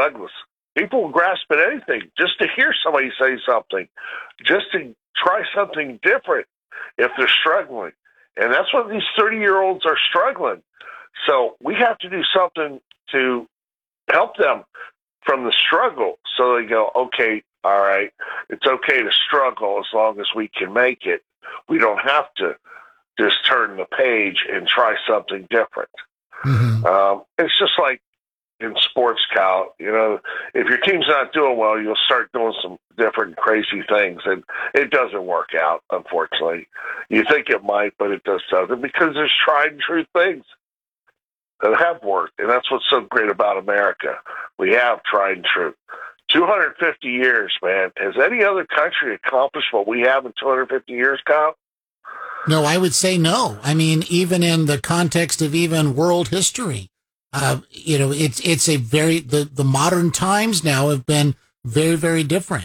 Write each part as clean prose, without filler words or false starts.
Douglas. People will grasp at anything just to hear somebody say something, just to try something different if they're struggling. And that's what these 30-year-olds are struggling. So we have to do something to help them from the struggle so they go, okay, all right, it's okay to struggle as long as we can make it. We don't have to just turn the page and try something different. Mm-hmm. It's just like in sports, Cal, if your team's not doing well, you'll start doing some different crazy things, and it doesn't work out, unfortunately. You think it might, but it just doesn't, because there's tried and true things that have worked, and that's what's so great about America. We have tried and true. 250 years, man. Has any other country accomplished what we have in 250 years, Kyle? No, I would say no. I mean, even in the context of even world history, it's a very, the modern times now have been very, very different.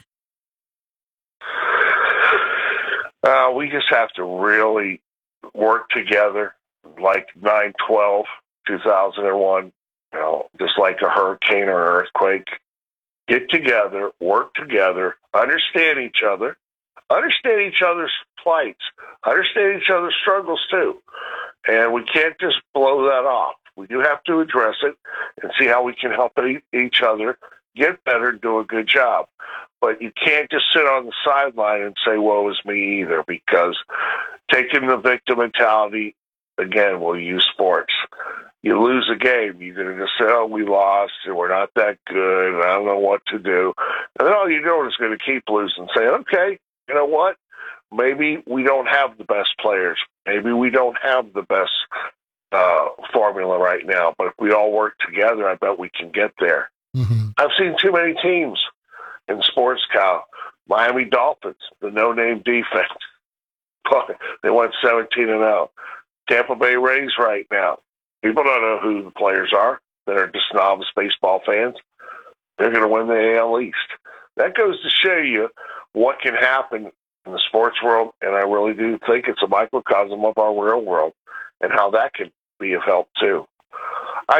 We just have to really work together, like 9/12, 2001, just like a hurricane or an earthquake. Get together, work together, understand each other's plights, understand each other's struggles too. And we can't just blow that off. We do have to address it and see how we can help each other get better and do a good job. But you can't just sit on the sideline and say, woe is me either, because taking the victim mentality, again, we'll use sports. You lose a game, you're going to just say, oh, we lost, and we're not that good, and I don't know what to do. And then all you're doing is going to keep losing, saying, okay, you know what? Maybe we don't have the best players. Maybe we don't have the best formula right now. But if we all work together, I bet we can get there. Mm-hmm. I've seen too many teams in sports, Kyle. Miami Dolphins, the no-name defense. They went 17-0. Tampa Bay Rays right now. People don't know who the players are that are just novice baseball fans. They're going to win the AL East. That goes to show you what can happen in the sports world, and I really do think it's a microcosm of our real world and how that could be of help too. I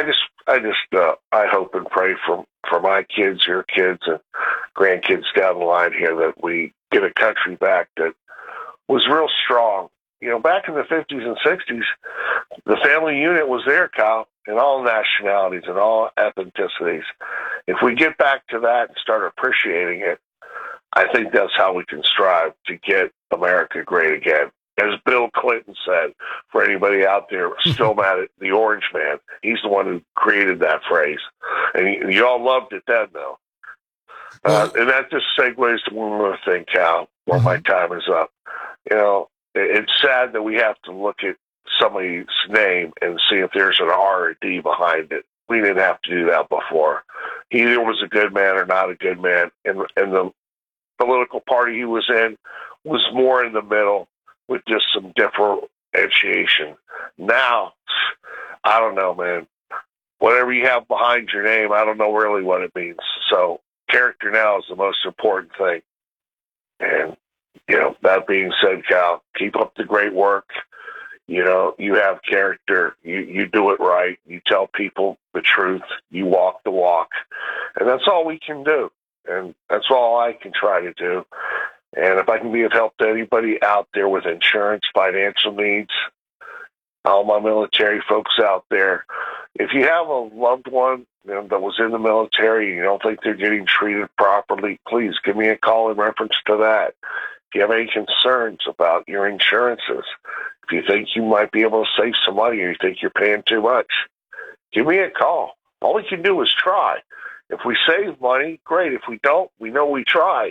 hope and pray for my kids, your kids, and grandkids down the line here that we get a country back that was real strong. Back in the 50s and 60s, the family unit was there, Kyle, in all nationalities and all ethnicities. If we get back to that and start appreciating it, I think that's how we can strive to get America great again. As Bill Clinton said, for anybody out there still mad at the Orange Man, he's the one who created that phrase. And you all loved it then, though. And that just segues to one more thing, Cal, where my time is up. It's sad that we have to look at somebody's name and see if there's an R or D behind it. We didn't have to do that before. He either was a good man or not a good man. And the political party he was in was more in the middle with just some differentiation. Now, I don't know, man. Whatever you have behind your name, I don't know really what it means. So character now is the most important thing. And, that being said, Cal, keep up the great work. You have character. You do it right. You tell people the truth. You walk the walk. And that's all we can do. And that's all I can try to do. And if I can be of help to anybody out there with insurance, financial needs, all my military folks out there, if you have a loved one that was in the military and you don't think they're getting treated properly, please give me a call in reference to that. If you have any concerns about your insurances, if you think you might be able to save some money or you think you're paying too much, give me a call. All we can do is try. If we save money, great. If we don't, we know we tried.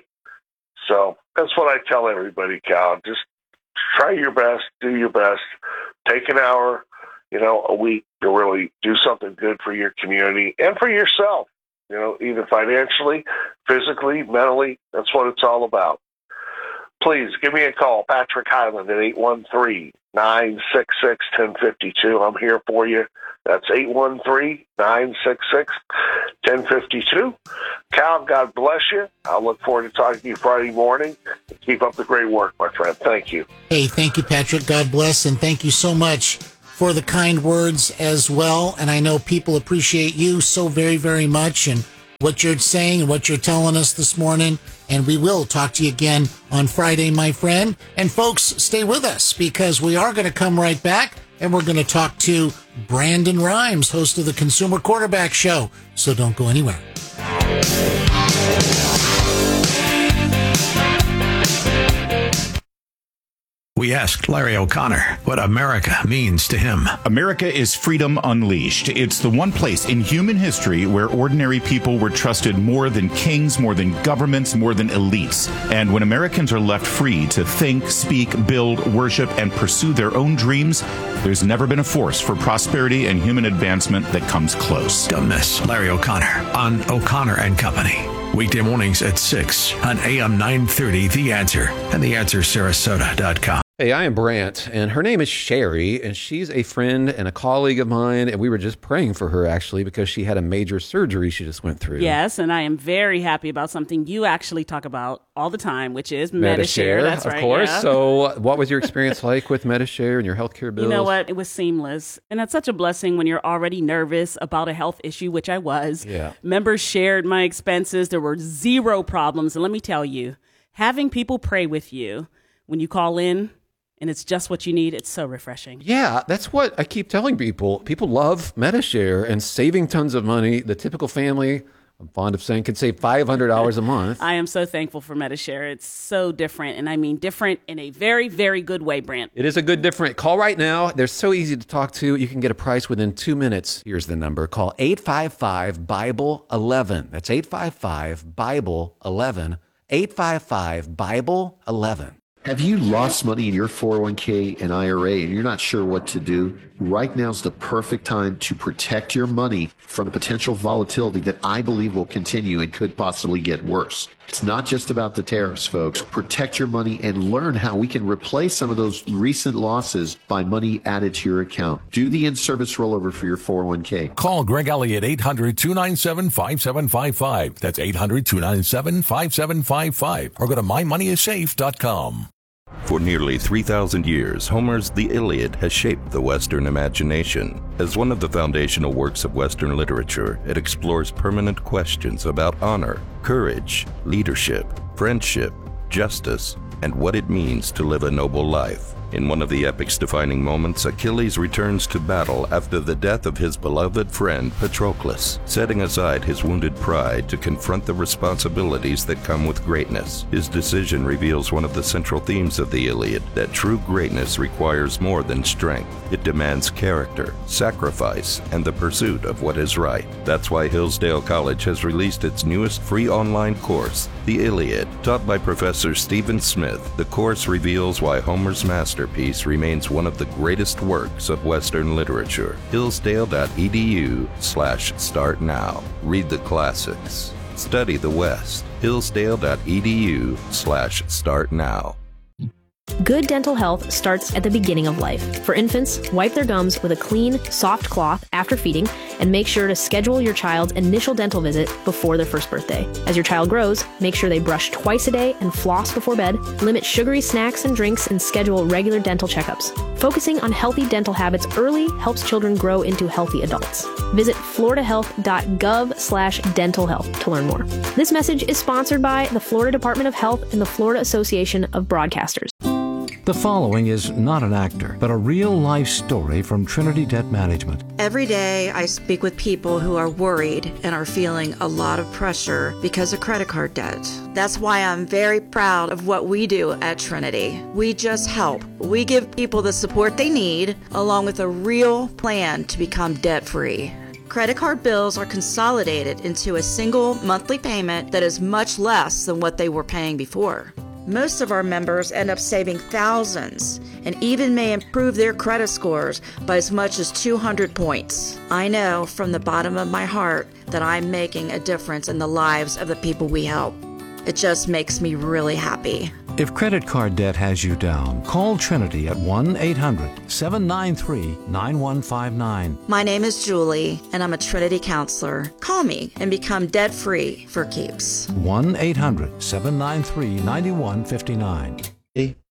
So that's what I tell everybody, Cal. Just try your best, do your best. Take an hour, a week to really do something good for your community and for yourself, either financially, physically, mentally. That's what it's all about. Please give me a call, Patrick Hyland at 813-966-1052. I'm here for you. That's 813-966-1052. Cal, God bless you. I'll look forward to talking to you Friday morning. Keep up the great work, my friend. Thank you. Hey, thank you, Patrick. God bless, and thank you so much for the kind words as well. And I know people appreciate you so very, very much, and what you're saying and what you're telling us this morning. And we will talk to you again on Friday, my friend. And folks, stay with us because we are going to come right back and we're going to talk to Brandon Rhymes, host of the Consumer Quarterback Show. So don't go anywhere. We asked Larry O'Connor what America means to him. America is freedom unleashed. It's the one place in human history where ordinary people were trusted more than kings, more than governments, more than elites. And when Americans are left free to think, speak, build, worship, and pursue their own dreams, there's never been a force for prosperity and human advancement that comes close. Don't miss Larry O'Connor on O'Connor and Company. Weekday mornings at 6 on AM 930, The Answer, and TheAnswerSarasota.com. Hey, I am Brant, and her name is Sherry, and she's a friend and a colleague of mine, and we were just praying for her, actually, because she had a major surgery she just went through. Yes, and I am very happy about something you actually talk about all the time, which is Medi-Share. That's right, of course. Yeah. So what was your experience like with Medi-Share and your healthcare bills? You know what? It was seamless, and that's such a blessing when you're already nervous about a health issue, which I was. Yeah. Members shared my expenses. There were zero problems, and let me tell you, having people pray with you when you call in, and it's just what you need. It's so refreshing. Yeah, that's what I keep telling people. People love Medi-Share and saving tons of money. The typical family, I'm fond of saying, could save $500 a month. I am so thankful for Medi-Share. It's so different, and I mean different in a very, very good way, Brant. It is a good different. Call right now. They're so easy to talk to. You can get a price within 2 minutes. Here's the number. Call 855-BIBLE-11. That's 855-BIBLE-11. 855-BIBLE-11. Have you lost money in your 401k and IRA and you're not sure what to do? Right now is the perfect time to protect your money from the potential volatility that I believe will continue and could possibly get worse. It's not just about the tariffs, folks. Protect your money and learn how we can replace some of those recent losses by money added to your account. Do the in-service rollover for your 401k. Call Greg Elliott 800-297-5755. That's 800-297-5755. Or go to mymoneyissafe.com. For nearly 3,000 years, Homer's The Iliad has shaped the Western imagination. As one of the foundational works of Western literature, it explores permanent questions about honor, courage, leadership, friendship, justice, and what it means to live a noble life. In one of the epic's defining moments, Achilles returns to battle after the death of his beloved friend Patroclus, setting aside his wounded pride to confront the responsibilities that come with greatness. His decision reveals one of the central themes of the Iliad, that true greatness requires more than strength. It demands character, sacrifice, and the pursuit of what is right. That's why Hillsdale College has released its newest free online course, The Iliad. Taught by Professor Stephen Smith, the course reveals why Homer's masterpiece remains one of the greatest works of Western literature. Hillsdale.edu/start now. Read the classics. Study the West. Hillsdale.edu/start now. Good dental health starts at the beginning of life. For infants, wipe their gums with a clean, soft cloth after feeding, and make sure to schedule your child's initial dental visit before their first birthday. As your child grows, make sure they brush twice a day and floss before bed, limit sugary snacks and drinks, and schedule regular dental checkups. Focusing on healthy dental habits early helps children grow into healthy adults. Visit floridahealth.gov/dental health to learn more. This message is sponsored by the Florida Department of Health and the Florida Association of Broadcasters. The following is not an actor, but a real-life story from Trinity Debt Management. Every day I speak with people who are worried and are feeling a lot of pressure because of credit card debt. That's why I'm very proud of what we do at Trinity. We just help. We give people the support they need, along with a real plan to become debt-free. Credit card bills are consolidated into a single monthly payment that is much less than what they were paying before. Most of our members end up saving thousands and even may improve their credit scores by as much as 200 points. I know from the bottom of my heart that I'm making a difference in the lives of the people we help. It just makes me really happy. If credit card debt has you down, call Trinity at 1-800-793-9159. My name is Julie, and I'm a Trinity counselor. Call me and become debt-free for keeps. 1-800-793-9159.